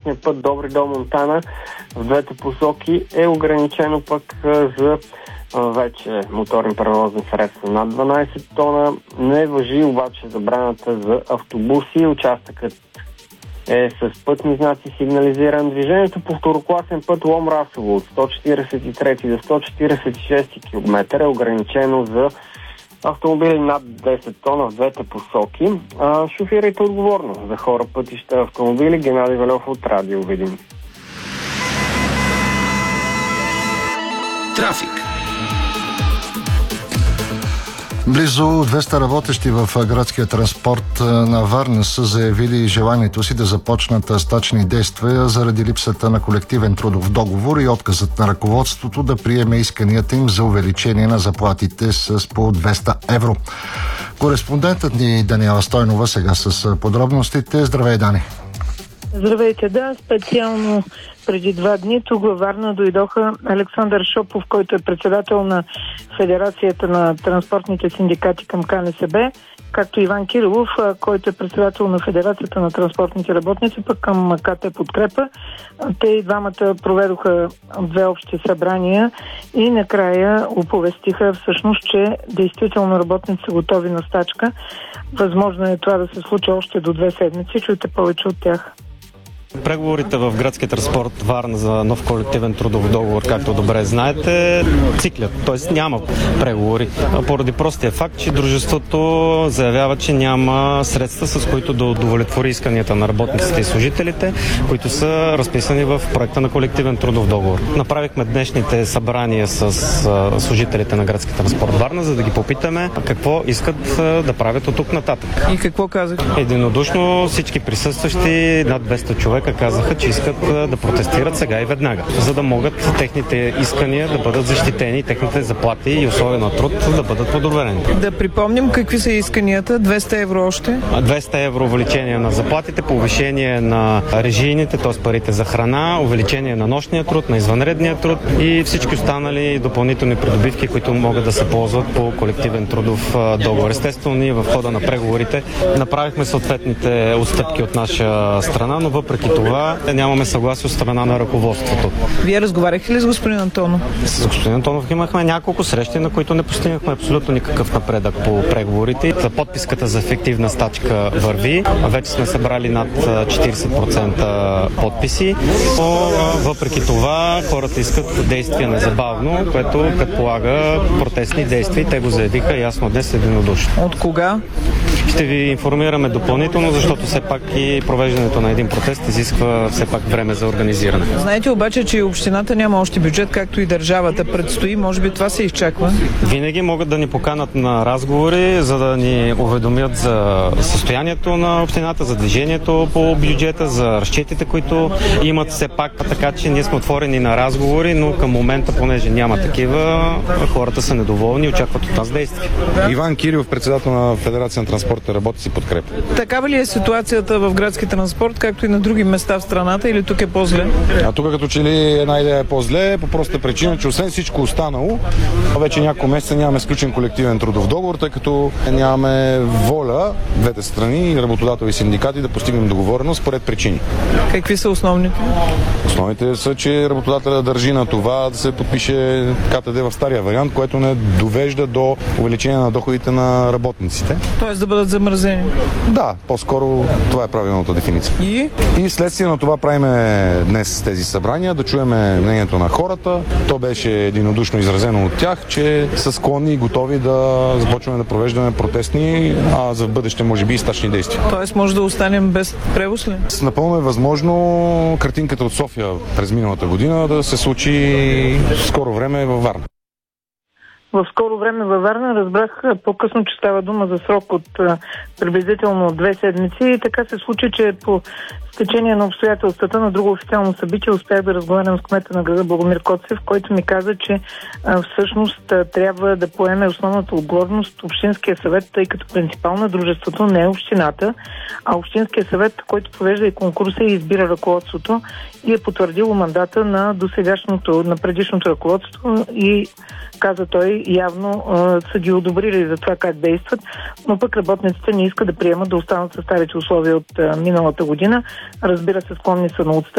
второкласния път Добри до Монтана в двете посоки е ограничено пък за вече моторни превозни средства над 12 тона. Не важи обаче забраната за автобуси. Участъкът е с пътни знаци сигнализиран. Движението по второкласен път Лом-Расово от 143 до 146 км е ограничено за автомобили над 10 тона в двете посоки. Шофирайте отговорно за хора, пътища, автомобили. Геннадий Валев от Радио Видин. Трафик. Близо 200 работещи в градския транспорт на Варна са заявили желанието си да започнат стачни действия заради липсата на колективен трудов договор и отказът на ръководството да приеме исканията им за увеличение на заплатите с по 200 евро. Кореспондентът ни Даниела Стойнова сега с подробностите. Здравей, Дани! Здравейте, да, специално преди 2 дни тук във Варна дойдоха Александър Шопов, който е председател на Федерацията на транспортните синдикати към КНСБ, както Иван Кирилов, който е председател на Федерацията на транспортните работници, пък към КТ Подкрепа. Те и двамата проведоха 2 общи събрания и накрая оповестиха всъщност, че действително работници са готови на стачка. Възможно е това да се случи още до 2 седмици. Чуйте повече от тях. Преговорите в градския транспорт Варна за нов колективен трудов договор, както добре знаете, циклят. Т.е. няма преговори. Поради простия факт, че дружеството заявява, че няма средства, с които да удовлетвори исканията на работниците и служителите, които са разписани в проекта на колективен трудов договор. Направихме днешните събрания с служителите на градския транспорт Варна, за да ги попитаме какво искат да правят от тук нататък. И какво казах? Единодушно всички присъстващи, над 200 човека, казаха, че искат да протестират сега и веднага, за да могат техните искания да бъдат защитени, техните заплати и условия на труд да бъдат подобрени. Да припомним какви са исканията. 200 евро още? 200 евро увеличение на заплатите, повишение на режийните, т.е. парите за храна, увеличение на нощния труд, на извънредния труд и всички останали допълнителни придобивки, които могат да се ползват по колективен трудов договор. Естествено, ние в хода на преговорите направихме съответните отстъпки от наша страна, но въпреки това нямаме съгласие от страна на ръководството. Вие разговаряхте ли с господин Антонов? С господин Антонов имахме няколко срещи, на които не постигнахме абсолютно никакъв напредък по преговорите. За подписката за ефективна стачка върви. Вече сме събрали над 40% подписи. Въпреки това хората искат действия незабавно, което предполага протестни действия. Те го заявиха ясно днес единодушно. От кога? Ще ви информираме допълнително, защото все пак и провеждането на един протест изисква все пак време за организиране. Знаете обаче, че и общината няма още бюджет, както и държавата предстои. Може би това се изчаква? Винаги могат да ни поканат на разговори, за да ни уведомят за състоянието на общината, за движението по бюджета, за разчетите, които имат все пак. Така че ние сме отворени на разговори, но към момента, понеже няма такива, хората са недоволни и очакват от нас действия. Иван Кирилов, председател на Федерация на транспорта, работи си Подкрепа. Такава ли е ситуацията в градски транспорт, както и на други места в страната, или тук е по-зле? А тук като че ли една идея е по-зле, по простата причина, че освен всичко останало, вече няколко месеца нямаме сключен колективен трудов договор, тъй като нямаме воля двете страни, работодатели и синдикати, да постигнем договореност според причини. Какви са основните? Основните са, че работодателя държи на това да се подпише КТД в стария вариант, което не довежда до увеличение на доходите на работниците. Тоест да бъдат замразени? Да, по-скоро това е правилната дефиниция. И следствие на това правиме днес тези събрания, да чуеме мнението на хората. То беше единодушно изразено от тях, че са склонни и готови да започваме да провеждаме протестни, а за бъдеще може би и стачни действия. Тоест може да останем без превоз ли? Напълно е възможно картинката от София през миналата година да се случи в скоро време във Варна. В скоро време във Варна разбрах по-късно, че става дума за срок от приблизително 2 седмици и така се случи, че по течение на обстоятелствата на друго официално събитие успях да разговарям с кмета на града Богомир Коцев, който ми каза, че всъщност трябва да поеме основната отговорност Общинския съвет, тъй като принципал на дружеството не е общината, а Общинския съвет, който провежда и конкурса и избира ръководството и е потвърдило мандата на предишното ръководство и каза той, явно са ги одобрили за това как действат, но пък работниците не искат да приемат да останат със старите условия от миналата година. Разбира се, склонни са на отстъпки